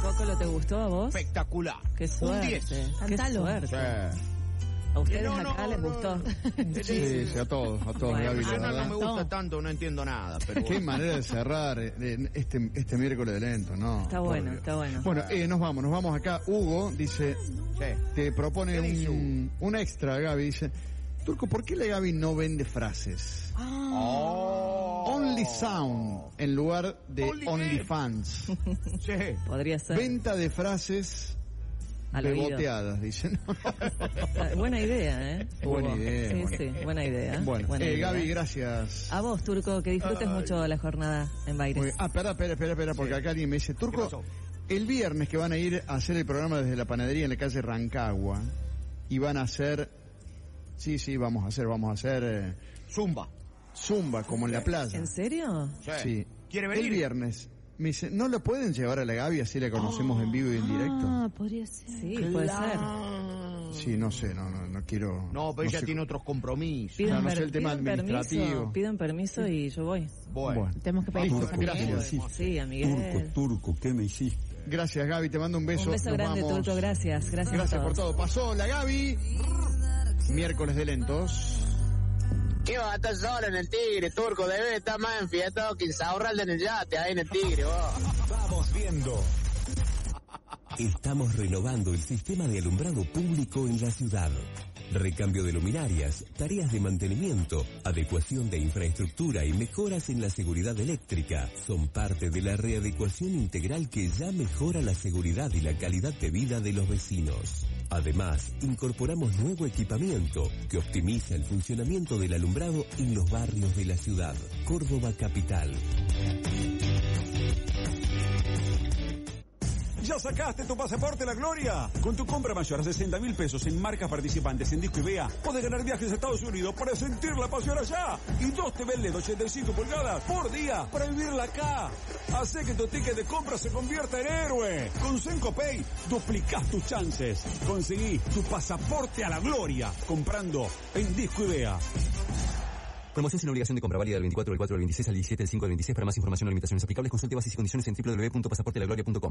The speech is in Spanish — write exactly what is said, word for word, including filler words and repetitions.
¿Cócolo te gustó a vos? Espectacular. Qué suerte. Un diez. Qué Cantalo. suerte. Sí. A ustedes No, no, acá les no. gustó. Sí, sí, a todos, a todos, Bueno, Gaby, Yo la no, no verdad. me gusta tanto, no entiendo nada. Pero Qué manera de cerrar eh, este, este miércoles de lento, ¿no? Está Por bueno, Dios. está bueno. Bueno, eh, nos vamos, nos vamos acá. Hugo dice, Sí. te propone ¿Qué dice un, un extra, Gaby. Dice, Turco, ¿por qué la Gaby no vende frases? Oh. Only Sound en lugar de Only Only Game. Fans. Sí. Podría ser. Venta de frases Al oído. beboteadas, dicen. Ah, Buena idea, ¿eh? Buena Hugo. idea, Sí, buena sí, buena idea. Bueno, Buena eh, idea. Gaby, gracias. A vos, Turco, que disfrutes Ay. mucho la jornada en Baires. Muy- ah, espera, espera, espera, espera, porque Sí. acá alguien me dice, ¿Qué Turco, pasó? el viernes que van a ir a hacer el programa desde la panadería en la calle Rancagua, y van a hacer, sí, sí, vamos a hacer, vamos a hacer eh, Zumba. zumba, como en la playa. ¿En serio? Sí. ¿Quiere venir? El viernes. Me dice, ¿no lo pueden llevar a la Gaby así la conocemos en vivo y en directo? Ah, podría ser. Sí, puede ser. Sí, no sé, no, no, no quiero... No, pero ella sé- tiene otros compromisos. Piden, No, no sé per- el tema piden administrativo. permiso, piden permiso y yo voy. Bueno. Bueno. Tenemos que pedir Listo, cosas. gracias. Sí, a Miguel. Turco, ¿qué me hiciste? Gracias, Gaby, te mando un beso. Un beso Nos grande, vamos. Turco, gracias. Gracias, Gracias a por todos. todo. Pasó la Gaby. Miércoles de lentos. ¿Qué va a estar solo en el Tigre, Turco? Debe estar más enfiestado que Insaurralde en el yate, ahí en el Tigre, vos. Vamos viendo. Estamos renovando el sistema de alumbrado público en la ciudad. Recambio de luminarias, tareas de mantenimiento, adecuación de infraestructura y mejoras en la seguridad eléctrica son parte de la readecuación integral que ya mejora la seguridad y la calidad de vida de los vecinos. Además, incorporamos nuevo equipamiento que optimiza el funcionamiento del alumbrado en los barrios de la ciudad. Córdoba Capital. ¿Ya sacaste tu pasaporte La Gloria? Con tu compra mayor a sesenta mil pesos en marcas participantes en Disco y Vea, podés ganar viajes a Estados Unidos para sentir la pasión allá. Y dos T V L E D ochenta y cinco pulgadas por día para vivirla acá. Hacé que tu ticket de compra se convierta en héroe. Con Senco Pay duplicás tus chances. Conseguí tu pasaporte a La Gloria comprando en Disco y Vea. Promoción sin obligación de compra, válida del veinticuatro del cuatro al veintiséis al diecisiete del cinco al veintiséis. Para más información o limitaciones aplicables, consulte bases y condiciones en doble u doble u doble u punto pasaporte la gloria punto com.